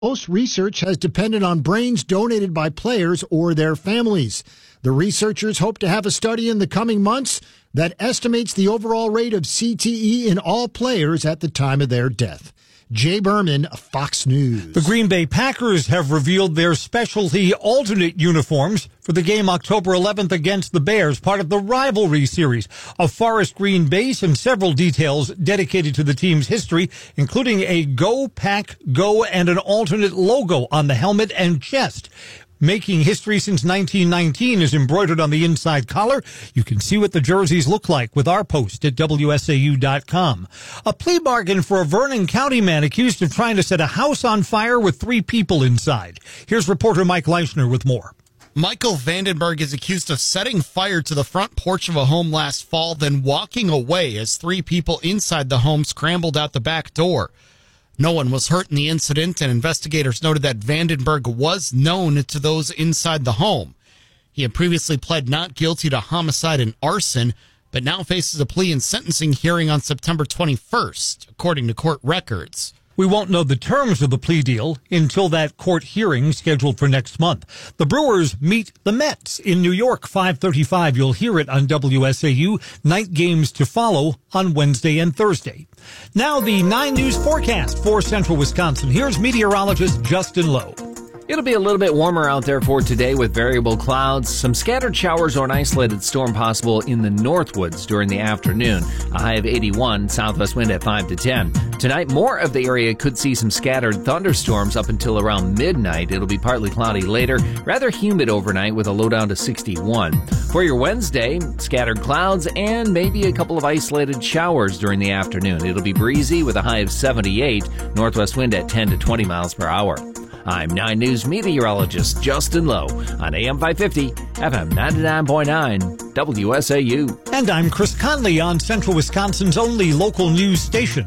Most research has depended on brains donated by players or their families. The researchers hope to have a study in the coming months that estimates the overall rate of CTE in all players at the time of their death. Jay Berman, Fox News. The Green Bay Packers have revealed their specialty alternate uniforms for the game October 11th against the Bears, part of the rivalry series. A forest green base and several details dedicated to the team's history, including a Go Pack Go and an alternate logo on the helmet and chest. Making history since 1919 is embroidered on the inside collar. You can see what the jerseys look like with our post at WSAU.com. A plea bargain for a Vernon County man accused of trying to set a house on fire with 3 people inside. Here's reporter Mike Leishner with more. Michael Vandenberg is accused of setting fire to the front porch of a home last fall, then walking away as 3 people inside the home scrambled out the back door. No one was hurt in the incident, and investigators noted that Vandenberg was known to those inside the home. He had previously pled not guilty to homicide and arson, but now faces a plea and sentencing hearing on September 21st, according to court records. We won't know the terms of the plea deal until that court hearing scheduled for next month. The Brewers meet the Mets in New York, 5:35. You'll hear it on WSAU. Night games to follow on Wednesday and Thursday. Now the 9 News forecast for central Wisconsin. Here's meteorologist Justin Lowe. It'll be a little bit warmer out there for today with variable clouds, some scattered showers or an isolated storm possible in the Northwoods during the afternoon. A high of 81, southwest wind at 5 to 10. Tonight, more of the area could see some scattered thunderstorms up until around midnight. It'll be partly cloudy later, rather humid overnight with a low down to 61. For your Wednesday, scattered clouds and maybe a couple of isolated showers during the afternoon. It'll be breezy with a high of 78, northwest wind at 10 to 20 miles per hour. I'm 9 News meteorologist Justin Lowe on AM 550, FM 99.9, WSAU. And I'm Chris Conley on Central Wisconsin's only local news station,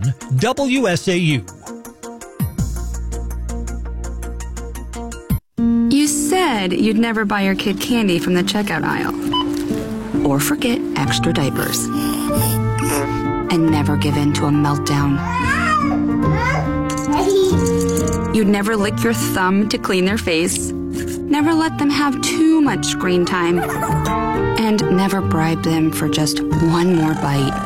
WSAU. You said you'd never buy your kid candy from the checkout aisle. Or forget extra diapers. And never give in to a meltdown. You'd never lick your thumb to clean their face, never let them have too much screen time, and never bribe them for just one more bite.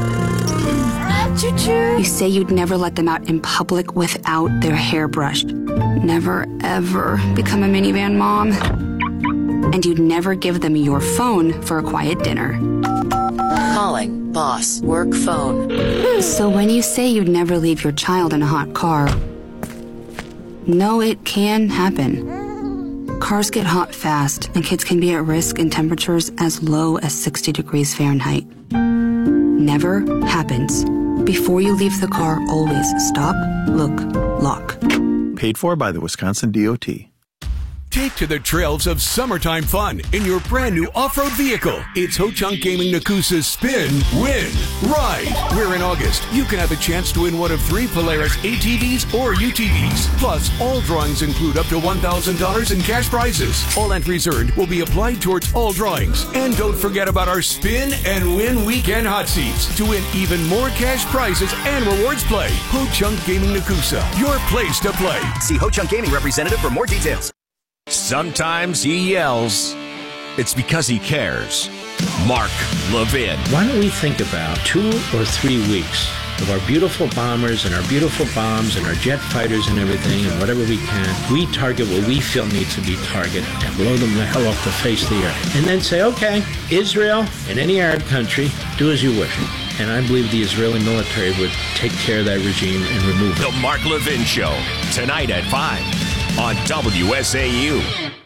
You say you'd never let them out in public without their hair brushed, never ever become a minivan mom, and you'd never give them your phone for a quiet dinner. Calling boss work phone. So when you say you'd never leave your child in a hot car, no, it can happen. Cars get hot fast, and kids can be at risk in temperatures as low as 60 degrees Fahrenheit. Never happens. Before you leave the car, always stop, look, lock. Paid for by the Wisconsin DOT. Take to the trails of summertime fun in your brand new off-road vehicle. It's Ho-Chunk Gaming Nakusa's Spin, Win, Ride, where in August you can have a chance to win one of 3 Polaris ATVs or UTVs. Plus, all drawings include up to $1,000 in cash prizes. All entries earned will be applied towards all drawings. And don't forget about our Spin and Win Weekend Hot Seats to win even more cash prizes and rewards play. Ho-Chunk Gaming Nakusa, your place to play. See Ho-Chunk Gaming representative for more details. Sometimes he yells. It's because he cares. Mark Levin. Why don't we think about 2 or 3 weeks of our beautiful bombers and our beautiful bombs and our jet fighters and everything, and whatever we can, we target what we feel needs to be targeted and blow them the hell off the face of the earth. And then say, okay, Israel and any Arab country, do as you wish. And I believe the Israeli military would take care of that regime and remove it. The Mark Levin Show, tonight at 5 on WSAU.